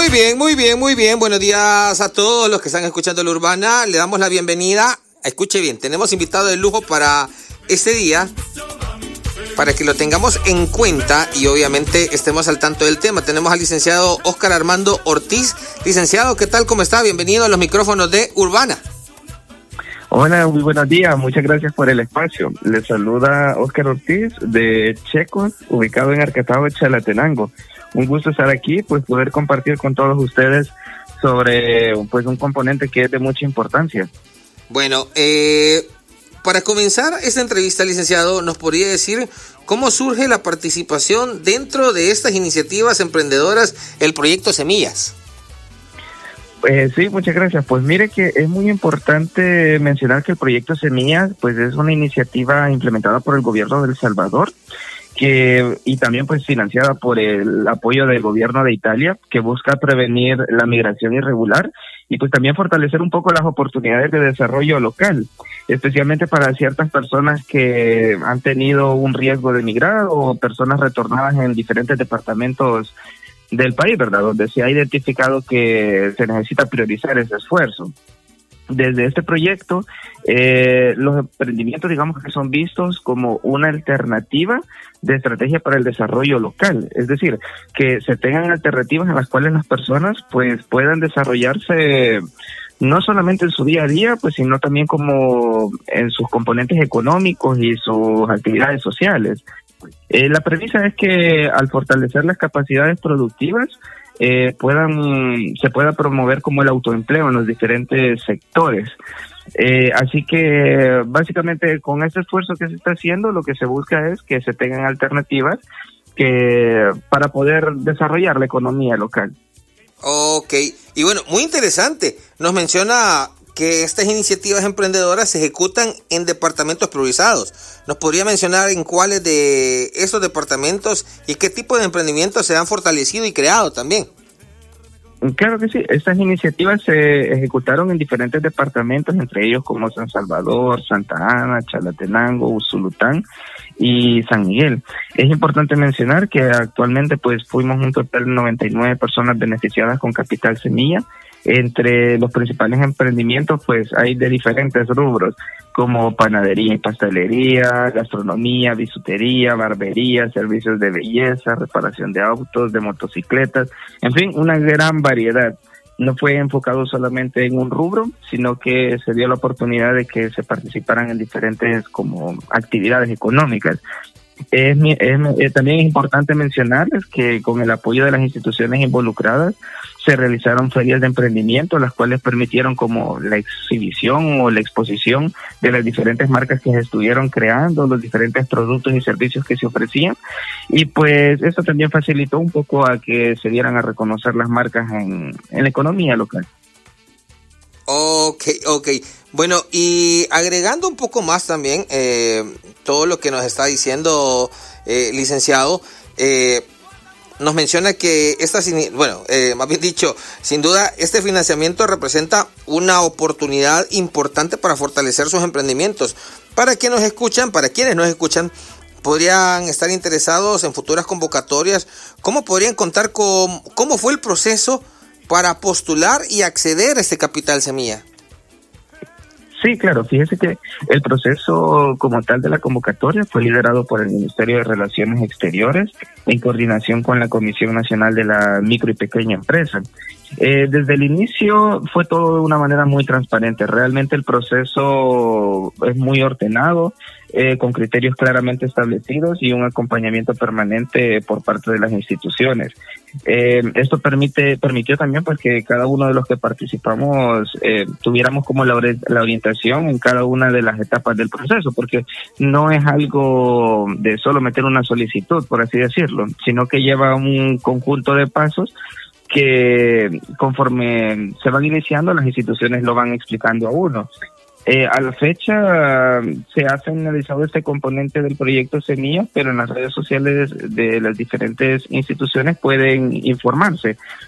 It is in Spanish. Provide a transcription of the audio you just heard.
Muy bien, muy bien, muy bien. Buenos días a todos los que están escuchando La Urbana. Le damos la bienvenida. Escuche bien, tenemos invitado de lujo para este día, para que lo tengamos en cuenta y obviamente estemos al tanto del tema. Tenemos al licenciado Óscar Armando Ortiz. Licenciado, ¿qué tal? ¿Cómo está? Bienvenido a los micrófonos de Urbana. Hola, muy buenos días. Muchas gracias por el espacio. Les saluda Óscar Ortiz de Checos, ubicado en Arcatao, Chalatenango. Un gusto estar aquí, pues poder compartir con todos ustedes sobre pues un componente que es de mucha importancia. Bueno, para comenzar esta entrevista, licenciado, ¿nos podría decir cómo surge la participación dentro de estas iniciativas emprendedoras, el proyecto Semillas? Sí, muchas gracias. Pues mire que es muy importante mencionar que el proyecto Semillas pues es una iniciativa implementada por el gobierno de El Salvador, y también pues financiada por el apoyo del gobierno de Italia, que busca prevenir la migración irregular y pues también fortalecer un poco las oportunidades de desarrollo local, especialmente para ciertas personas que han tenido un riesgo de migrar o personas retornadas en diferentes departamentos del país, ¿verdad? Donde se ha identificado que se necesita priorizar ese esfuerzo. Desde este proyecto, los emprendimientos, digamos que son vistos como una alternativa de estrategia para el desarrollo local. Es decir, que se tengan alternativas en las cuales las personas pues puedan desarrollarse no solamente en su día a día, pues sino también como en sus componentes económicos y sus actividades sociales. La premisa es que al fortalecer las capacidades productivas, se pueda promover como el autoempleo en los diferentes sectores. Así que básicamente con este esfuerzo que se está haciendo, lo que se busca es que se tengan alternativas para poder desarrollar la economía local. Ok, y bueno, muy interesante. Nos menciona que estas iniciativas emprendedoras se ejecutan en departamentos priorizados. ¿Nos podría mencionar en cuáles de esos departamentos y qué tipo de emprendimientos se han fortalecido y creado también? Claro que sí, estas iniciativas se ejecutaron en diferentes departamentos, entre ellos como San Salvador, Santa Ana, Chalatenango, Usulután y San Miguel. Es importante mencionar que actualmente pues fuimos un total de 99 personas beneficiadas con Capital Semilla. Entre los principales emprendimientos pues hay de diferentes rubros, como panadería y pastelería, gastronomía, bisutería, barbería, servicios de belleza, reparación de autos, de motocicletas, en fin, una gran variedad. No fue enfocado solamente en un rubro, sino que se dio la oportunidad de que se participaran en diferentes como actividades económicas. También es importante mencionarles que con el apoyo de las instituciones involucradas se realizaron ferias de emprendimiento, las cuales permitieron como la exhibición o la exposición de las diferentes marcas que se estuvieron creando, los diferentes productos y servicios que se ofrecían, y pues esto también facilitó un poco a que se dieran a reconocer las marcas en la economía local. Ok. Bueno, y agregando un poco más también todo lo que nos está diciendo, licenciado, nos menciona que más bien dicho, sin duda, este financiamiento representa una oportunidad importante para fortalecer sus emprendimientos. Para quienes nos escuchan, podrían estar interesados en futuras convocatorias. ¿Cómo podrían contar con cómo fue el proceso para postular y acceder a este Capital Semilla? Sí, claro, fíjese que el proceso como tal de la convocatoria fue liderado por el Ministerio de Relaciones Exteriores en coordinación con la Comisión Nacional de la Micro y Pequeña Empresa. Desde el inicio fue todo de una manera muy transparente. Realmente el proceso es muy ordenado, con criterios claramente establecidos y un acompañamiento permanente por parte de las instituciones. Esto permitió también pues que cada uno de los que participamos tuviéramos como la orientación en cada una de las etapas del proceso, porque no es algo de solo meter una solicitud, por así decirlo, sino que lleva un conjunto de pasos que conforme se van iniciando las instituciones lo van explicando a uno. A la fecha se ha finalizado este componente del proyecto Semilla, pero en las redes sociales de las diferentes instituciones pueden informarse